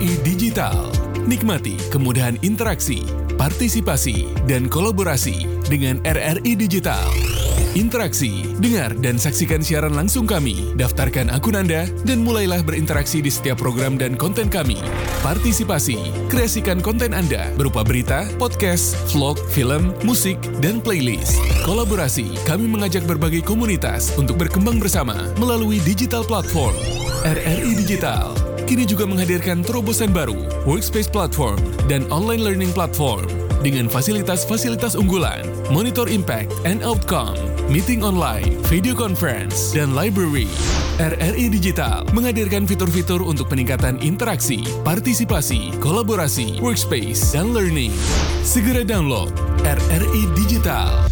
RRI Digital. Nikmati kemudahan interaksi, partisipasi, dan kolaborasi dengan RRI Digital. Interaksi, dengar dan saksikan siaran langsung kami, daftarkan akun Anda, dan mulailah berinteraksi di setiap program dan konten kami. Partisipasi, kreasikan konten Anda berupa berita, podcast, vlog, film, musik, dan playlist. Kolaborasi, kami mengajak berbagai komunitas untuk berkembang bersama melalui digital platform. RRI Digital kini juga menghadirkan terobosan baru, workspace platform, dan online learning platform dengan fasilitas-fasilitas unggulan, monitor impact and outcome, meeting online, video conference, dan library. RRI Digital menghadirkan fitur-fitur untuk peningkatan interaksi, partisipasi, kolaborasi, workspace, dan learning. Segera download RRI Digital.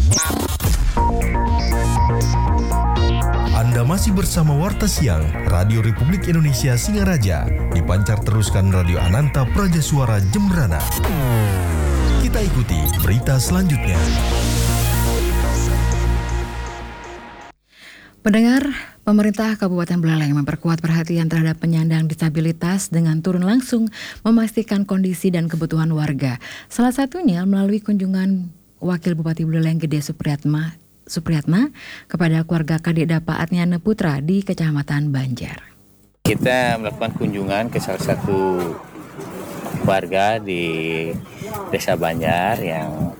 Anda masih bersama Warta Siang, Radio Republik Indonesia Singaraja, dipancar teruskan Radio Ananta Praja Suara Jembrana. Kita ikuti berita selanjutnya. Pendengar, pemerintah Kabupaten Buleleng memperkuat perhatian terhadap penyandang disabilitas dengan turun langsung memastikan kondisi dan kebutuhan warga. Salah satunya melalui kunjungan Wakil Bupati Buleleng Gede Supriyatna kepada keluarga Kadek Dapa Atnyana Putra di Kecamatan Banjar. Kita melakukan kunjungan ke salah satu warga di Desa Banjar yang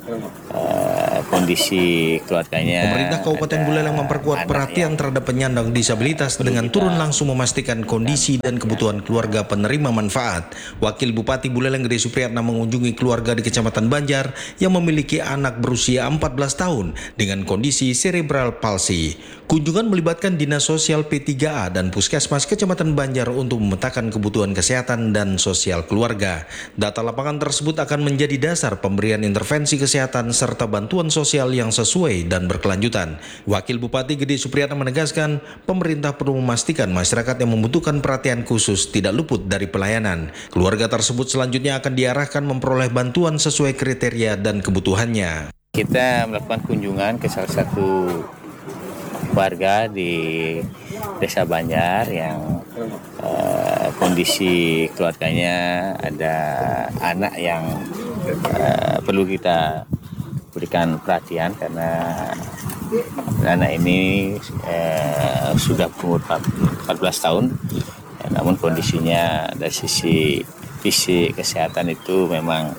kondisi keluarganya. Pemerintah Kabupaten Buleleng memperkuat perhatian terhadap penyandang disabilitas dengan turun langsung memastikan kondisi dan kebutuhan keluarga penerima manfaat. Wakil Bupati Buleleng Gede Supriyatna mengunjungi keluarga di Kecamatan Banjar yang memiliki anak berusia 14 tahun dengan kondisi cerebral palsy. Kunjungan melibatkan Dinas Sosial P3A dan Puskesmas Kecamatan Banjar untuk memetakan kebutuhan kesehatan dan sosial keluarga. Data lapangan tersebut akan menjadi dasar pemberian intervensi kesehatan serta bantuan sosial yang sesuai dan berkelanjutan. Wakil Bupati Gede Supriyatna menegaskan, pemerintah perlu memastikan masyarakat yang membutuhkan perhatian khusus tidak luput dari pelayanan. Keluarga tersebut selanjutnya akan diarahkan memperoleh bantuan sesuai kriteria dan kebutuhannya. Kita melakukan kunjungan ke salah satu warga di Desa Banjar yang kondisi keluarganya ada anak yang perlu kita berikan perhatian karena anak ini sudah berumur 14 tahun, namun kondisinya dari sisi fisik kesehatan itu memang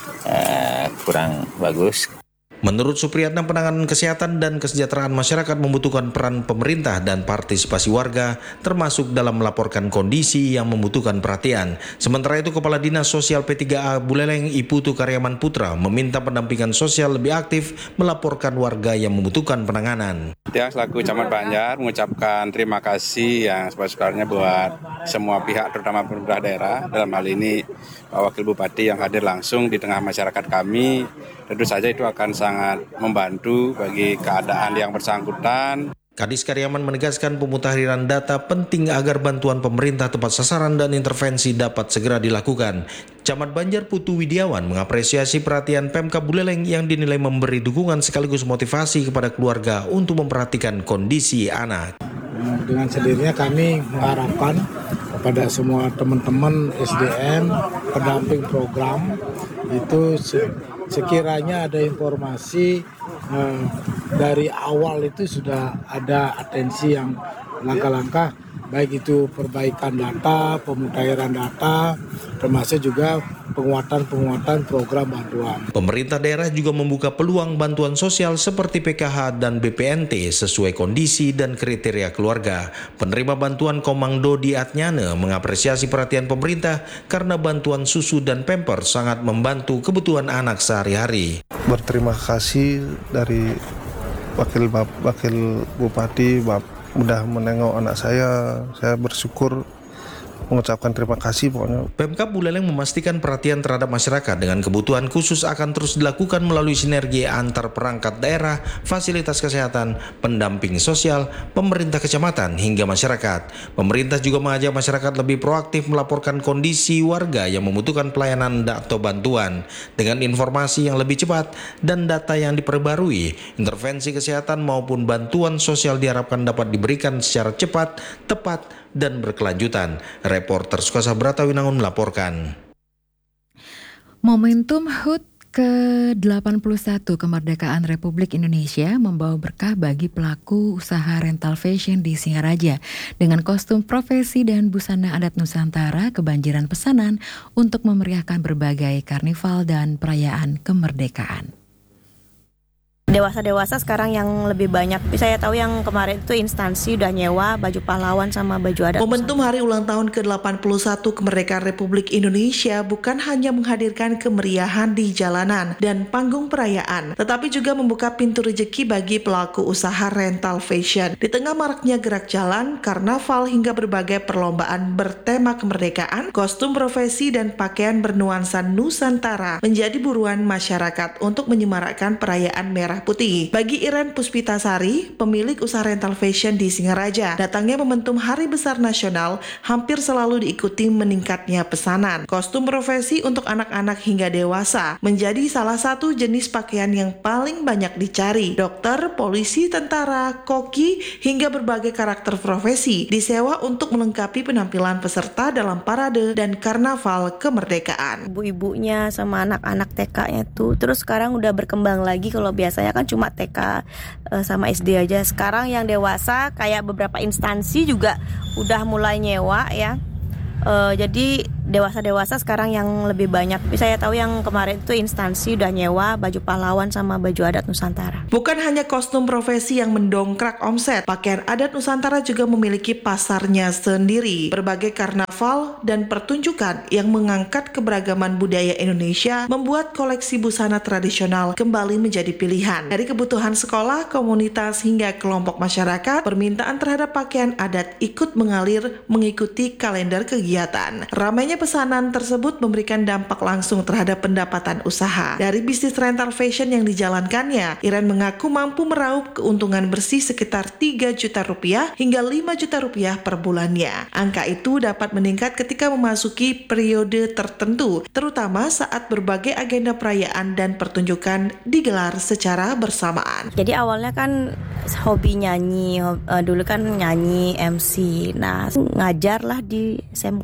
kurang bagus. Menurut Supriyatna, penanganan kesehatan dan kesejahteraan masyarakat membutuhkan peran pemerintah dan partisipasi warga, termasuk dalam melaporkan kondisi yang membutuhkan perhatian. Sementara itu, Kepala Dinas Sosial P3A Buleleng Iputu Karyaman Putra meminta pendampingan sosial lebih aktif melaporkan warga yang membutuhkan penanganan. Ya, selaku Camat Banjar mengucapkan terima kasih yang sebesar-besarnya buat semua pihak, terutama pemerintah daerah, dalam hal ini Pak Wakil Bupati yang hadir langsung di tengah masyarakat kami. Tentu saja itu akan sangat membantu bagi keadaan yang bersangkutan. Kadis Karyaman menegaskan pemutahiran data penting agar bantuan pemerintah tepat sasaran dan intervensi dapat segera dilakukan. Camat Banjar Putu Widiawan mengapresiasi perhatian Pemkab Buleleng yang dinilai memberi dukungan sekaligus motivasi kepada keluarga untuk memperhatikan kondisi anak. Dengan sendirinya kami mengharapkan kepada semua teman-teman SDM, pendamping program, itu sekiranya ada informasi dari awal itu sudah ada atensi yang langkah-langkah, baik itu perbaikan data, pemutahiran data, termasuk juga penguatan program bantuan. Pemerintah daerah juga membuka peluang bantuan sosial seperti PKH dan BPNT sesuai kondisi dan kriteria keluarga. Penerima bantuan Komang Dodi Atnyana mengapresiasi perhatian pemerintah karena bantuan susu dan pamper sangat membantu kebutuhan anak sehari-hari. Berterima kasih dari Wakil Bupati udah menengok anak saya bersyukur, mengucapkan terima kasih pokoknya. Pemkab Buleleng memastikan perhatian terhadap masyarakat dengan kebutuhan khusus akan terus dilakukan melalui sinergi antar perangkat daerah, fasilitas kesehatan, pendamping sosial, pemerintah kecamatan hingga masyarakat. Pemerintah juga mengajak masyarakat lebih proaktif melaporkan kondisi warga yang membutuhkan pelayanan atau bantuan dengan informasi yang lebih cepat dan data yang diperbarui. Intervensi kesehatan maupun bantuan sosial diharapkan dapat diberikan secara cepat, tepat, dan berkelanjutan. Reporter Sukasa Bratawinangun melaporkan. Momentum HUT ke-81 kemerdekaan Republik Indonesia membawa berkah bagi pelaku usaha rental fashion di Singaraja. Dengan kostum profesi dan busana adat Nusantara, kebanjiran pesanan untuk memeriahkan berbagai karnival dan perayaan kemerdekaan. Dewasa-dewasa sekarang yang lebih banyak. Saya tahu yang kemarin itu instansi udah nyewa baju pahlawan sama baju adat. Momentum hari ulang tahun ke-81 kemerdekaan Republik Indonesia bukan hanya menghadirkan kemeriahan di jalanan dan panggung perayaan, tetapi juga membuka pintu rezeki bagi pelaku usaha rental fashion. Di tengah maraknya gerak jalan, karnaval hingga berbagai perlombaan bertema kemerdekaan, kostum profesi dan pakaian bernuansa Nusantara menjadi buruan masyarakat untuk menyemarakkan perayaan Merah Putih. Bagi Iren Puspitasari, pemilik usaha rental fashion di Singaraja, datangnya momentum Hari Besar Nasional hampir selalu diikuti meningkatnya pesanan. Kostum profesi untuk anak-anak hingga dewasa menjadi salah satu jenis pakaian yang paling banyak dicari. Dokter, polisi, tentara, koki, hingga berbagai karakter profesi disewa untuk melengkapi penampilan peserta dalam parade dan karnaval kemerdekaan. Ibu-ibunya sama anak-anak TK-nya tuh, terus sekarang udah berkembang lagi. Kalau biasanya kan cuma TK sama SD aja. Sekarang yang dewasa kayak beberapa instansi juga udah mulai nyewa ya. Jadi dewasa-dewasa sekarang yang lebih banyak. Saya tahu yang kemarin itu instansi udah nyewa baju pahlawan sama baju adat Nusantara. Bukan hanya kostum profesi yang mendongkrak omset, pakaian adat Nusantara juga memiliki pasarnya sendiri. Berbagai karnaval dan pertunjukan yang mengangkat keberagaman budaya Indonesia membuat koleksi busana tradisional kembali menjadi pilihan. Dari kebutuhan sekolah, komunitas, hingga kelompok masyarakat, permintaan terhadap pakaian adat ikut mengalir mengikuti kalender kegiatan. Ramainya pesanan tersebut memberikan dampak langsung terhadap pendapatan usaha. Dari bisnis rental fashion yang dijalankannya, Iren mengaku mampu meraup keuntungan bersih sekitar 3 juta rupiah hingga 5 juta rupiah per bulannya. Angka itu dapat meningkat ketika memasuki periode tertentu, terutama saat berbagai agenda perayaan dan pertunjukan digelar secara bersamaan. Jadi awalnya kan hobi nyanyi, dulu kan nyanyi, MC. Nah, ngajar lah di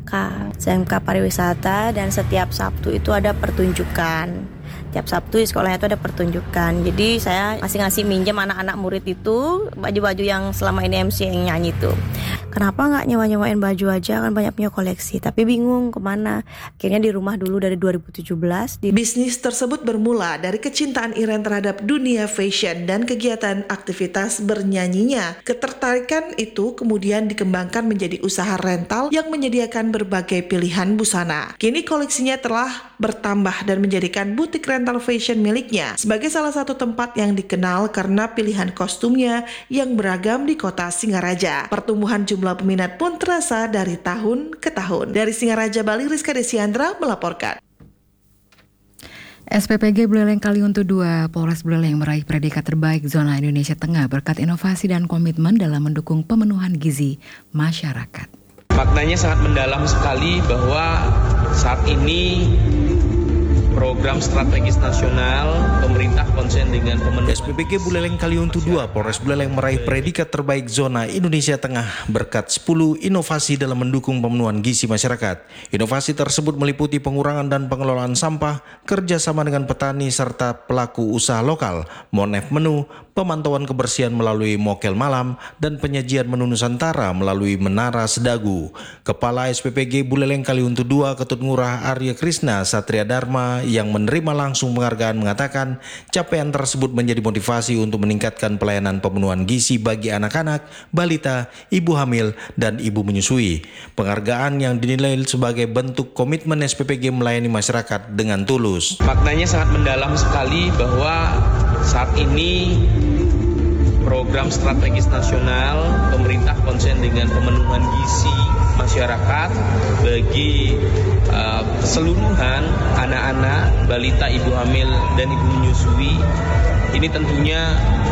SMK pariwisata, dan setiap Sabtu itu ada pertunjukan. Tiap Sabtu di sekolahnya itu ada pertunjukan. Jadi saya ngasih minjem anak-anak murid itu baju-baju yang selama ini MC yang nyanyi itu. Kenapa nggak nyewa-nyewain baju aja, kan banyak punya koleksi. Tapi bingung kemana. Akhirnya di rumah dulu dari 2017. Bisnis tersebut bermula dari kecintaan Iren terhadap dunia fashion dan kegiatan aktivitas bernyanyinya. Ketertarikan itu kemudian dikembangkan menjadi usaha rental yang menyediakan berbagai pilihan busana. Kini koleksinya telah bertambah dan menjadikan butik rental fashion miliknya sebagai salah satu tempat yang dikenal karena pilihan kostumnya yang beragam di kota Singaraja. Pertumbuhan jumlah peminat pun terasa dari tahun ke tahun. Dari Singaraja, Bali, Rizka Desiandra melaporkan. SPPG Buleleng Kaliuntu II Polres Buleleng meraih predikat terbaik zona Indonesia Tengah berkat inovasi dan komitmen dalam mendukung pemenuhan gizi masyarakat. Maknanya sangat mendalam sekali bahwa saat ini program strategis nasional pemerintah konsen dengan pemenuhan. SPPG Buleleng Kaliuntu II Polres Buleleng meraih predikat terbaik zona Indonesia Tengah berkat 10 inovasi dalam mendukung pemenuhan gizi masyarakat. Inovasi tersebut meliputi pengurangan dan pengelolaan sampah, kerjasama dengan petani serta pelaku usaha lokal, monef menu, pemantauan kebersihan melalui mokel malam, dan penyajian menu Nusantara melalui Menara Sedagu. Kepala SPPG Buleleng Kaliuntu II Ketut Ngurah Arya Krishna Satria Dharma yang menerima langsung penghargaan mengatakan capaian tersebut menjadi motivasi untuk meningkatkan pelayanan pemenuhan gizi bagi anak-anak, balita, ibu hamil, dan ibu menyusui. Penghargaan yang dinilai sebagai bentuk komitmen SPPG melayani masyarakat dengan tulus. Maknanya sangat mendalam sekali bahwa saat ini program strategis nasional pemerintah konsen dengan pemenuhan gizi masyarakat bagi keseluruhan anak-anak, balita, ibu hamil, dan ibu menyusui. Ini tentunya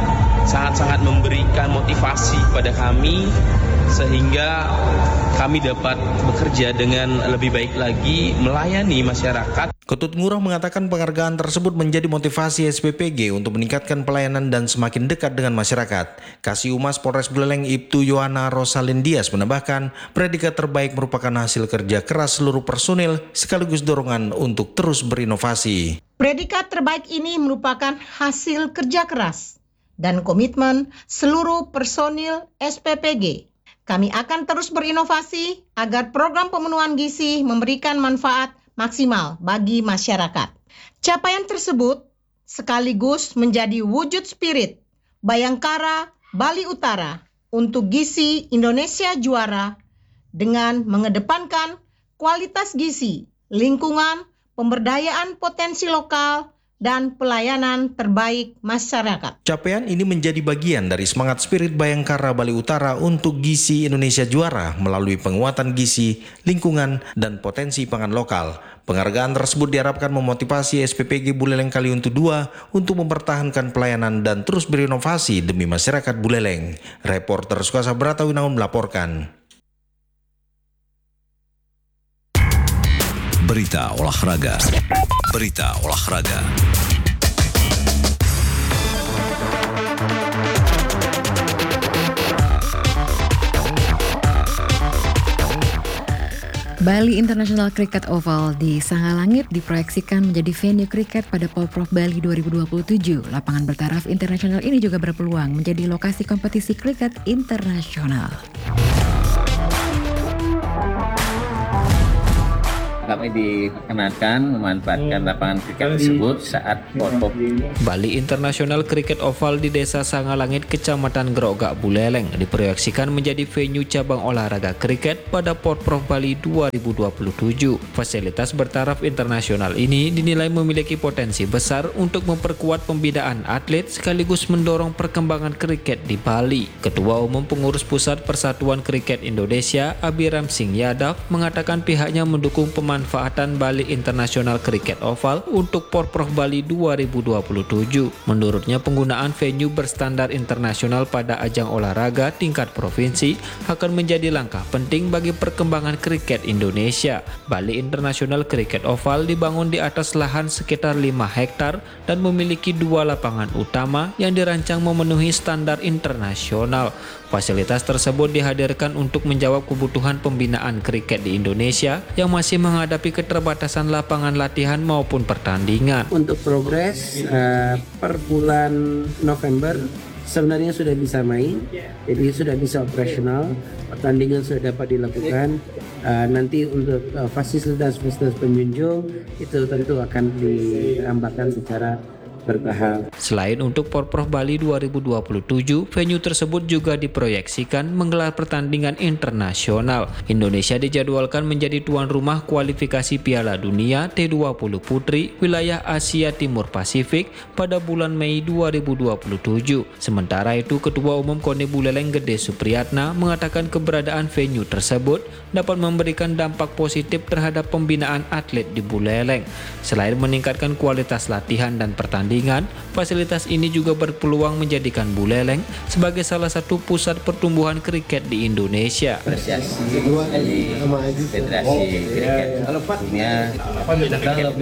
sangat-sangat memberikan motivasi pada kami sehingga kami dapat bekerja dengan lebih baik lagi melayani masyarakat. Ketut Ngurah mengatakan penghargaan tersebut menjadi motivasi SPPG untuk meningkatkan pelayanan dan semakin dekat dengan masyarakat. Kasih Humas Polres Buleleng Ibtu Yohana Rosalind Dias menambahkan, predikat terbaik merupakan hasil kerja keras seluruh personil sekaligus dorongan untuk terus berinovasi. Predikat terbaik ini merupakan hasil kerja keras dan komitmen seluruh personil SPPG. Kami akan terus berinovasi agar program pemenuhan gizi memberikan manfaat maksimal bagi masyarakat. Capaian tersebut sekaligus menjadi wujud spirit Bayangkara Bali Utara untuk gizi Indonesia juara dengan mengedepankan kualitas gizi, lingkungan, pemberdayaan potensi lokal, dan pelayanan terbaik masyarakat. Capaian ini menjadi bagian dari semangat spirit Bayangkara Bali Utara untuk gizi Indonesia juara melalui penguatan gizi, lingkungan, dan potensi pangan lokal. Penghargaan tersebut diharapkan memotivasi SPPG Buleleng Kaliuntu II untuk mempertahankan pelayanan dan terus berinovasi demi masyarakat Buleleng. Reporter Sukasa Brata Winaun melaporkan. Berita olahraga. Berita olahraga. Bali International Cricket Oval di Sangalangit diproyeksikan menjadi venue kriket pada Porprov Bali 2027. Lapangan bertaraf internasional ini juga berpeluang menjadi lokasi kompetisi kriket internasional. Kami diperkenankan memanfaatkan lapangan kriket tersebut saat Porprov Bali International Cricket Oval di Desa Sangalangit, Kecamatan Grogak, Buleleng diproyeksikan menjadi venue cabang olahraga kriket pada Porprov Bali 2027. Fasilitas bertaraf internasional ini dinilai memiliki potensi besar untuk memperkuat pembinaan atlet sekaligus mendorong perkembangan kriket di Bali. Ketua Umum Pengurus Pusat Persatuan Kriket Indonesia, Abiram Singh Yadav, mengatakan pihaknya mendukung pemanfaatan Bali International Cricket Oval untuk Porprov Bali 2027. Menurutnya, penggunaan venue berstandar internasional pada ajang olahraga tingkat provinsi akan menjadi langkah penting bagi perkembangan kriket Indonesia. Bali International Cricket Oval dibangun di atas lahan sekitar 5 hektar dan memiliki 2 lapangan utama yang dirancang memenuhi standar internasional. Fasilitas tersebut dihadirkan untuk menjawab kebutuhan pembinaan kriket di Indonesia yang masih menghadapi keterbatasan lapangan latihan maupun pertandingan. Untuk progres per bulan November sebenarnya sudah bisa main, jadi sudah bisa operasional, pertandingan sudah dapat dilakukan. Nanti untuk fasilitas penjunjung itu tentu akan ditambahkan secara bertahap. Selain untuk Porprov Bali 2027, venue tersebut juga diproyeksikan menggelar pertandingan internasional. Indonesia dijadwalkan menjadi tuan rumah kualifikasi Piala Dunia T20 Putri wilayah Asia Timur Pasifik pada bulan Mei 2027. Sementara itu, Ketua Umum KONI Buleleng Gede Supriyatna mengatakan keberadaan venue tersebut dapat memberikan dampak positif terhadap pembinaan atlet di Buleleng. Selain meningkatkan kualitas latihan dan pertandingan, fasilitas ini juga berpeluang menjadikan Buleleng sebagai salah satu pusat pertumbuhan kriket di Indonesia. Apresiasi dari Federasi Kriket Dunia internasional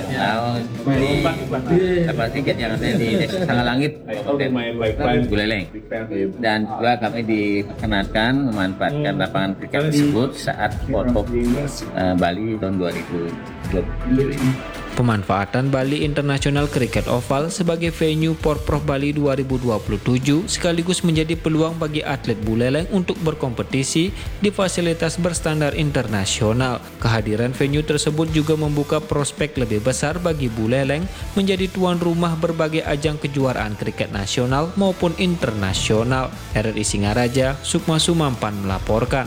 di kapal kriket yang ada di Desa Sangalangit, Buleleng. Dan juga kami diperkenankan memanfaatkan lapangan kriket tersebut saat Porprov Bali tahun 2020. Pemanfaatan Bali International Cricket Oval sebagai venue Porprov Bali 2027 sekaligus menjadi peluang bagi atlet Buleleng untuk berkompetisi di fasilitas berstandar internasional. Kehadiran venue tersebut juga membuka prospek lebih besar bagi Buleleng menjadi tuan rumah berbagai ajang kejuaraan kriket nasional maupun internasional. RRI Singaraja, Sukma Sumampan melaporkan.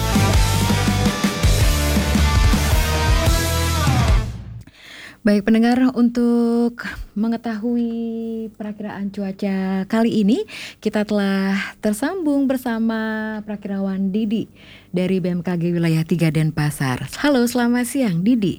Baik pendengar, untuk mengetahui perakiraan cuaca kali ini, kita telah tersambung bersama Prakirawan Didi dari BMKG Wilayah 3 Denpasar. Halo, selamat siang Didi.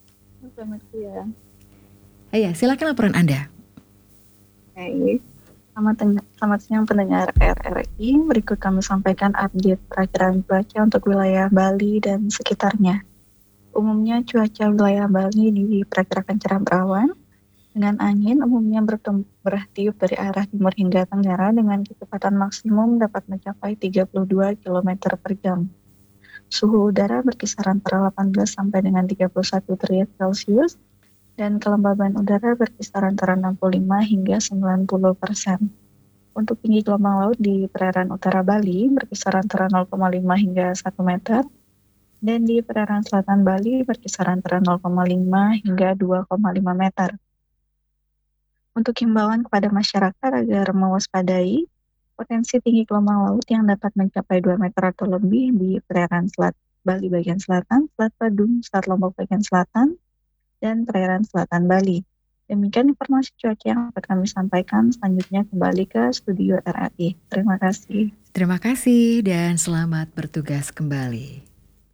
Selamat siang. Silakan laporan Anda. Baik. Selamat siang pendengar RRI. Berikut kami sampaikan update perakiraan cuaca untuk wilayah Bali dan sekitarnya. Umumnya cuaca wilayah Bali diperkirakan cerah berawan dengan angin umumnya bertiup dari arah timur hingga tenggara dengan kecepatan maksimum dapat mencapai 32 km per jam. Suhu udara berkisar antara 18 sampai dengan 31 derajat Celcius dan kelembaban udara berkisar antara 65 hingga 90%. Untuk tinggi gelombang laut di perairan utara Bali berkisar antara 0,5 hingga 1 meter, dan di perairan selatan Bali berkisar antara 0,5 hingga 2,5 meter. Untuk himbauan kepada masyarakat agar mewaspadai potensi tinggi gelombang laut yang dapat mencapai 2 meter atau lebih di perairan Selat Bali bagian selatan, Selat Padung, Selat Lombok bagian selatan, dan perairan selatan Bali. Demikian informasi cuaca yang dapat kami sampaikan. Selanjutnya kembali ke studio RRI. Terima kasih. Terima kasih dan selamat bertugas kembali.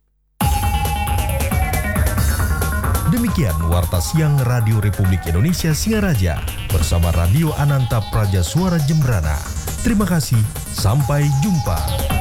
Demikian Warta Siang Radio Republik Indonesia Singaraja bersama Radio Ananta Praja Suara Jembrana. Terima kasih, sampai jumpa.